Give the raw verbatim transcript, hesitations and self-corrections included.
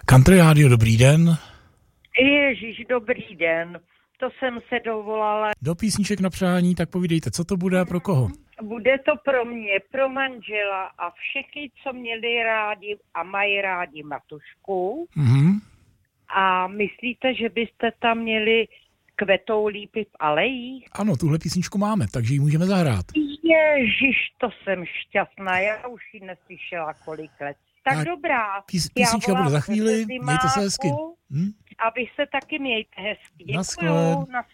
Country Radio, dobrý den. Ježíš, dobrý den. To jsem se dovolala. Do písniček na přání, tak povídejte, co to bude a pro koho? Bude to pro mě, pro manžela a všechny, co měli rádi a mají rádi Matušku. Mhm. A myslíte, že byste tam měli kvetou lípy v alejích? Ano, tuhle písničku máme, takže ji můžeme zahrát. Ježiš, to jsem šťastná, já už ji neslyšela kolik let. Tak, tak dobrá. Pís, písnička bude za chvíli, mějte se hezky. Hm? A vy se taky mějte hezky. Děkuju.